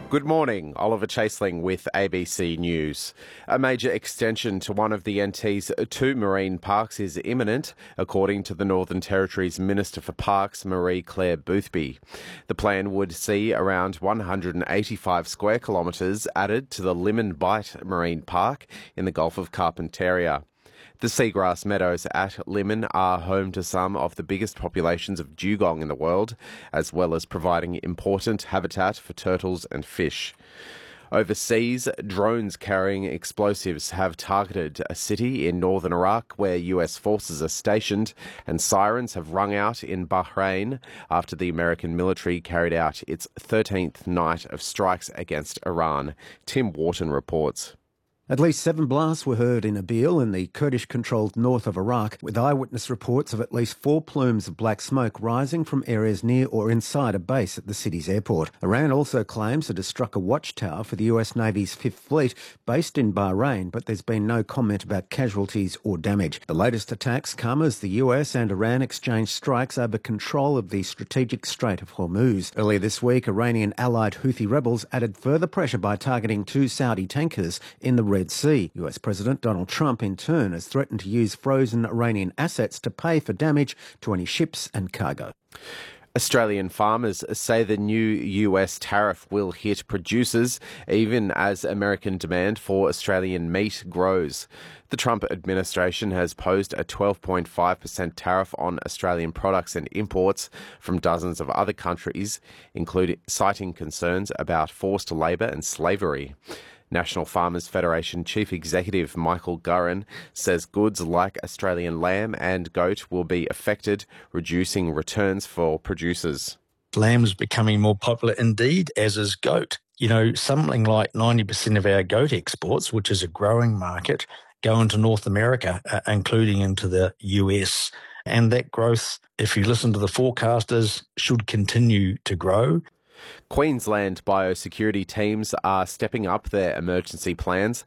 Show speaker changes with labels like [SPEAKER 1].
[SPEAKER 1] Good morning, Oliver Chaseling with ABC News. A major extension to one of the NT's two marine parks is imminent, according to the Northern Territory's Minister for Parks, Marie-Claire Boothby. The plan would see around 185 square kilometres added to the Limmen Bight Marine Park in the Gulf of Carpentaria. The seagrass meadows at Limmen are home to some of the biggest populations of dugong in the world, as well as providing important habitat for turtles and fish. Overseas, drones carrying explosives have targeted a city in northern Iraq where US forces are stationed, and sirens have rung out in Bahrain after the American military carried out its 13th night of strikes against Iran. Tim Wharton reports.
[SPEAKER 2] At least 7 blasts were heard in Erbil in the Kurdish-controlled north of Iraq, with eyewitness reports of at least 4 plumes of black smoke rising from areas near or inside a base at the city's airport. Iran also claims it has struck a watchtower for the US Navy's Fifth Fleet based in Bahrain, but there's been no comment about casualties or damage. The latest attacks come as the US and Iran exchanged strikes over control of the strategic Strait of Hormuz. Earlier this week, Iranian allied Houthi rebels added further pressure by targeting 2 Saudi tankers in the Red Sea. US President Donald Trump, in turn, has threatened to use frozen Iranian assets to pay for damage to any ships and cargo.
[SPEAKER 1] Australian farmers say the new US tariff will hit producers even as American demand for Australian meat grows. The Trump administration has posed a 12.5% tariff on Australian products and imports from dozens of other countries, including citing concerns about forced labour and slavery. National Farmers Federation Chief Executive Michael Gurran says goods like Australian lamb and goat will be affected, reducing returns for producers.
[SPEAKER 3] Lamb is becoming more popular indeed, as is goat. Something like 90% of our goat exports, which is a growing market, go into North America, including into the US. And that growth, if you listen to the forecasters, should continue to grow.
[SPEAKER 1] Queensland biosecurity teams are stepping up their emergency plans